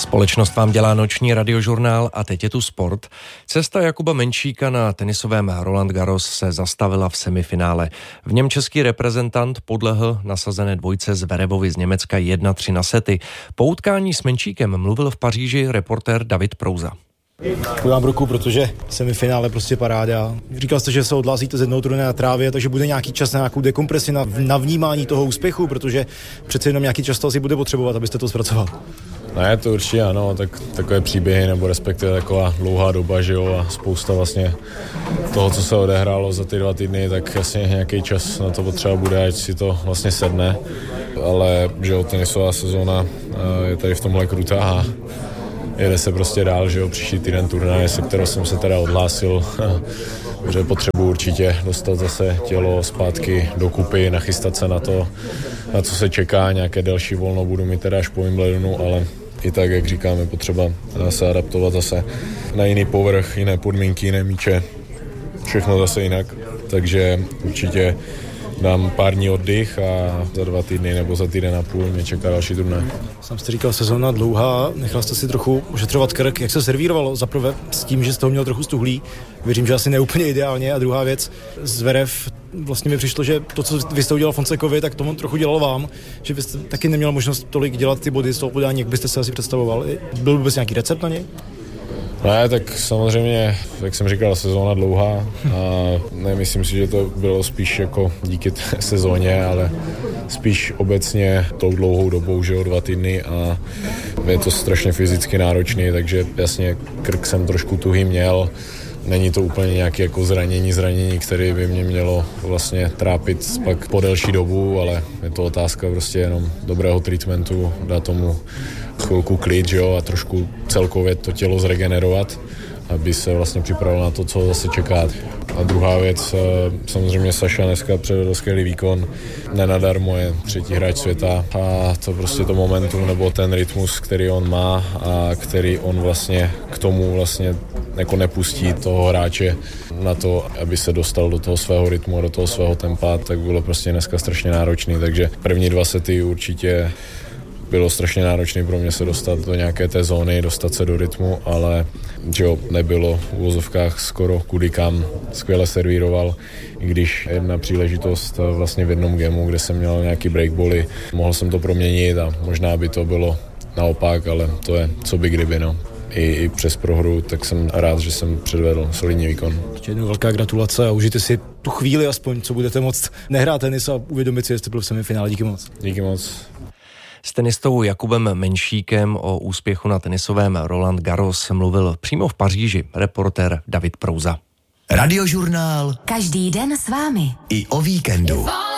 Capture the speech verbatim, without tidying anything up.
Společnost vám dělá noční radiožurnál a teď je tu sport. Cesta Jakuba Menšíka na tenisovém Roland Garros se zastavila v semifinále. V něm český reprezentant podlehl nasazené dvojce Zverevovi z Německa jedna tři na sety. Po utkání s Menšíkem mluvil v Paříži reportér David Prouza. Podám ruku, protože semifinále prostě paráda. Říkal jste, že se odhlásíte z jednoho turnaje na trávě, takže bude nějaký čas na nějakou dekompresi, na, na vnímání toho úspěchu, protože přece jenom nějaký čas to asi bude potřebovat, abyste to zpracoval. Ne, to určitě ano, tak takové příběhy, nebo respektive taková dlouhá doba, že jo, a spousta vlastně toho, co se odehrálo za ty dva týdny, tak jasně nějaký čas na to potřeba bude, ať si to vlastně sedne, ale že jo, tenisová sezóna je tady v tomhle krutá a jede se prostě dál, že jo, příští týden turnaje, se kterou jsem se teda odhlásil, že potřebuji určitě dostat zase tělo zpátky dokupy, nachystat se na to, na co se čeká, nějaké další volno budu mít teda až po Wimbledonu, ale i tak, jak říkáme, potřeba se adaptovat zase na jiný povrch, jiné podmínky, jiné míče, všechno zase jinak, takže určitě dám pár dní oddych a za dva týdny nebo za týden a půl mě čeká další turnaj. Sam jste říkal, sezóna dlouhá, nechal jste si trochu ošetřovat krk. Jak se servírovalo zaprvé s tím, že jste ho měl trochu stuhlý? Věřím, že asi neúplně ideálně. A druhá věc, Zverev, vlastně mi přišlo, že to, co vy jste udělal Fonsekovi, tak to trochu dělal vám, že byste taky neměl možnost tolik dělat ty body z toho podání, jak byste se asi představoval. Byl vůbec nějaký recept na něj? Ne, tak samozřejmě, jak jsem říkal, sezóna dlouhá a nemyslím si, že to bylo spíš jako díky té sezóně, ale spíš obecně tou dlouhou dobou, že jo, dva týdny a je to strašně fyzicky náročný, takže jasně krk jsem trošku tuhý měl. Není to úplně nějaké jako zranění, zranění, které by mě mělo vlastně trápit pak po delší dobu, ale je to otázka prostě jenom dobrého treatmentu, dát tomu chvilku klid, že jo, a trošku celkově to tělo zregenerovat, aby se vlastně připravil na to, co zase čeká. A druhá věc, samozřejmě Saša dneska předvedl skvělý výkon, nenadarmo je třetí hráč světa a to prostě to momentum nebo ten rytmus, který on má a který on vlastně k tomu vlastně jako nepustí toho hráče na to, aby se dostal do toho svého rytmu a do toho svého tempa, tak bylo prostě dneska strašně náročný, takže první dva sety určitě bylo strašně náročné pro mě se dostat do nějaké té zóny, dostat se do rytmu, ale že jo, nebylo v uvozovkách skoro kudy kam, skvěle servíroval, i když jedna příležitost vlastně v jednom gamu, kde jsem měl nějaký breakbally, mohl jsem to proměnit a možná by to bylo naopak, ale to je co by kdyby, no. I, i přes prohru, tak jsem rád, že jsem předvedl solidní výkon. Ještě jednou velká gratulace a užijte si tu chvíli aspoň, co budete moct nehrát tenis a uvědomit si, jestli byl v semifinále. Díky moc. Díky moc. S tenistou Jakubem Menšíkem o úspěchu na tenisovém Roland Garros mluvil přímo v Paříži reportér David Prouza. Radiožurnál. Každý den s vámi. I o víkendu.